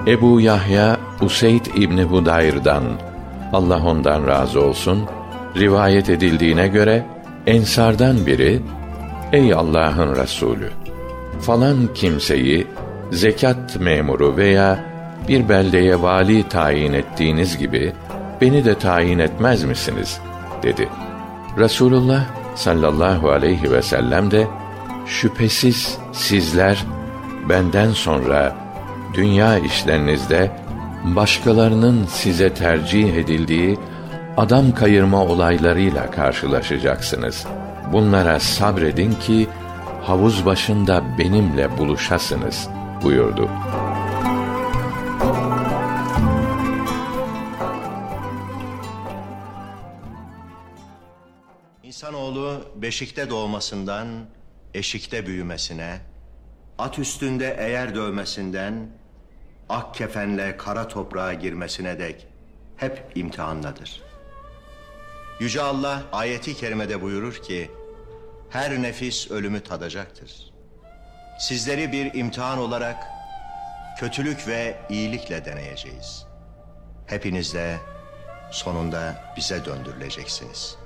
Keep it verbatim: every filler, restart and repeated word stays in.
Ebu Yahya Useyd İbni Hudayr'dan, Allah ondan razı olsun, rivayet edildiğine göre Ensardan biri, ey Allah'ın Resulü, falan kimseyi zekat memuru veya bir beldeye vali tayin ettiğiniz gibi beni de tayin etmez misiniz dedi. Resulullah sallallahu aleyhi ve sellem de, şüphesiz sizler benden sonra dünya işlerinizde başkalarının size tercih edildiği adam kayırma olaylarıyla karşılaşacaksınız. Bunlara sabredin ki havuz başında benimle buluşasınız buyurdu. İnsanoğlu beşikte doğmasından eşikte büyümesine, at üstünde eğer dövmesinden ak kefenle kara toprağa girmesine dek hep imtihanladır. Yüce Allah ayeti kerimede buyurur ki, her nefis ölümü tadacaktır. Sizleri bir imtihan olarak kötülük ve iyilikle deneyeceğiz. Hepiniz de sonunda bize döndürüleceksiniz.